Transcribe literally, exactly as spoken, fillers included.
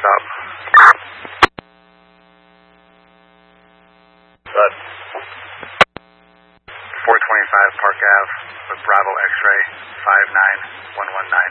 stop. Bud. four twenty-five Park Ave with Bravo X-ray five nine one one nine.